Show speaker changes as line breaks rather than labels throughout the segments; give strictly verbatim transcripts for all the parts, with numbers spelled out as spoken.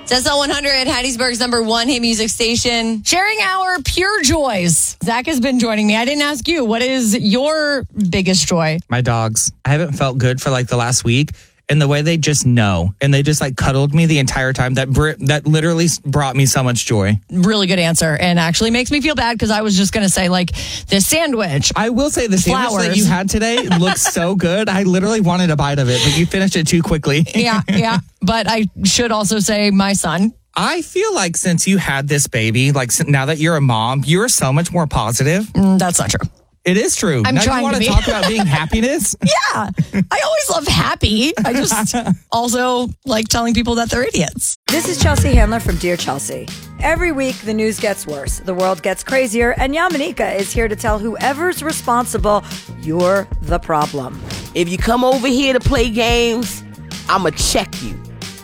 It's S L one hundred, Hattiesburg's number one hit music station.
Sharing our pure joys. Zach has been joining me. I didn't ask you. What is your biggest joy?
My dogs. I haven't felt good for like the last week. And the way they just know, and they just like cuddled me the entire time, that br- that literally brought me so much joy.
Really good answer, and actually makes me feel bad because I was just going to say like this sandwich.
I will say the sandwich
flowers.
that you had today looks so good. I literally wanted a bite of it, but you finished it too quickly.
yeah, yeah. But I should also say my son.
I feel like since you had this baby, like now that you're a mom, you're so much more positive.
Mm, that's not true.
It is true.
I'm
now
trying
you want
to
to
be.
talk about being happiness?
Yeah. I always love happy. I just also like telling people that they're idiots.
This is Chelsea Handler from Dear Chelsea. Every week, the news gets worse, the world gets crazier, and Yamanika is here to tell whoever's responsible, you're the problem.
If you come over here to play games, I'ma check you,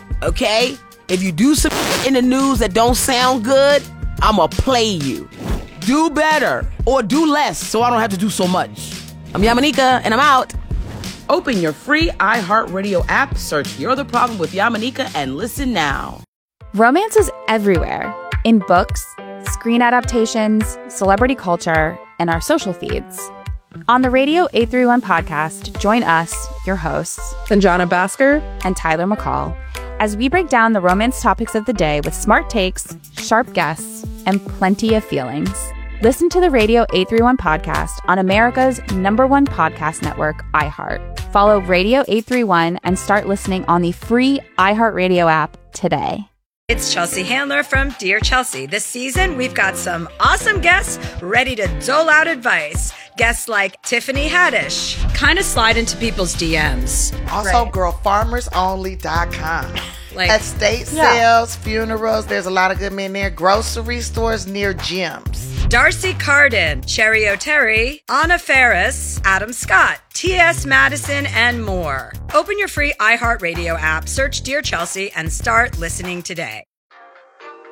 okay? If you do some in the news that don't sound good, I'ma play you. Do better or do less so I don't have to do so much. I'm Yamanika and I'm out. Open your free iHeartRadio app, search You're the Problem with Yamanika, and listen now.
Romance is everywhere. In books, screen adaptations, celebrity culture, and our social feeds. On the Radio eight thirty-one podcast, join us, your hosts,
Sanjana Bhaskar
and Tyler McCall, as we break down the romance topics of the day with smart takes, sharp guests, and plenty of feelings. Listen to the Radio eight thirty-one podcast on America's number one podcast network, iHeart. Follow Radio eight thirty-one and start listening on the free iHeartRadio app today.
It's Chelsea Handler from Dear Chelsea. This season, we've got some awesome guests ready to dole out advice. Guests like Tiffany Haddish, kind of slide into people's D Ms.
Also,
right.
girl farmers only dot com.
Like,
estate
yeah.
sales, funerals, there's a lot of good men there. Grocery stores near gyms.
Darcy Carden, Cherry O'Terry, Anna Ferris, Adam Scott, T S Madison, and more. Open your free iHeartRadio app, search Dear Chelsea, and start listening today.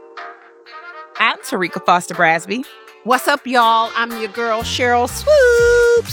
I'm Tarika Foster Brasby.
What's up, y'all? I'm your girl, Cheryl Swoop.